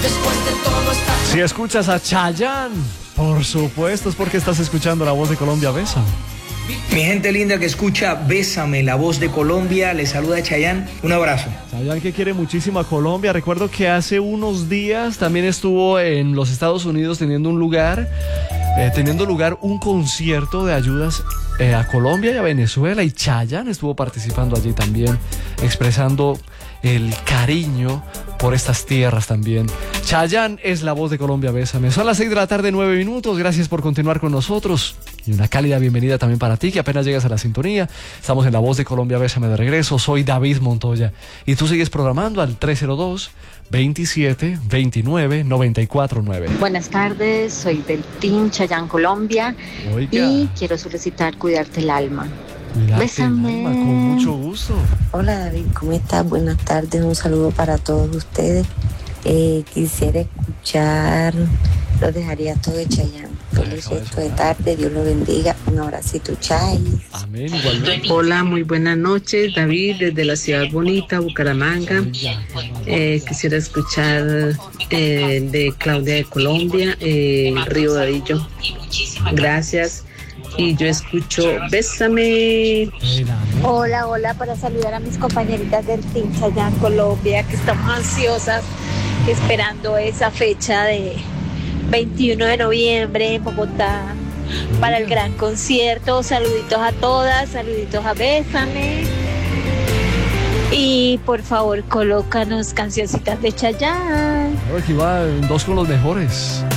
Si escuchas a Chayanne, por supuesto es porque estás escuchando La Voz de Colombia. Bésame. Mi gente linda que escucha Bésame, La Voz de Colombia, les saluda Chayanne, un abrazo. Chayanne, que quiere muchísimo a Colombia. Recuerdo que hace unos días también estuvo en los Estados Unidos teniendo lugar un concierto de ayudas a Colombia y a Venezuela, y Chayanne estuvo participando allí también, expresando el cariño por estas tierras también. Chayanne es La Voz de Colombia. Bésame. Son las 6 de la tarde, 9 minutos. Gracias por continuar con nosotros y una cálida bienvenida también para ti que apenas llegas a la sintonía. Estamos en La Voz de Colombia. Bésame de regreso. Soy David Montoya y tú sigues programando al 302-27-29-949. Buenas tardes, soy del Team Chayanne Colombia. Oiga. Y quiero solicitar cuidarte el alma. Bésame. Con mucho gusto. Hola David, ¿cómo estás? Buenas tardes, un saludo para todos ustedes. Quisiera escuchar Lo dejaría todo de Chayanne. Feliz resto de tarde, Dios lo bendiga, un abracito, Chay. Amén, igualmente. Hola, muy buenas noches, David, desde la ciudad bonita, Bucaramanga. Quisiera escuchar de Claudia de Colombia, Río Dadillo. Gracias. Y yo escucho Bésame. Hola, para saludar a mis compañeritas del Team Chayanne Colombia, que estamos ansiosas, esperando esa fecha de 21 de noviembre en Bogotá para el gran concierto. Saluditos a todas, saluditos a Bésame. Y por favor, colócanos cancioncitas de Chayanne. Aquí va, dos con los mejores.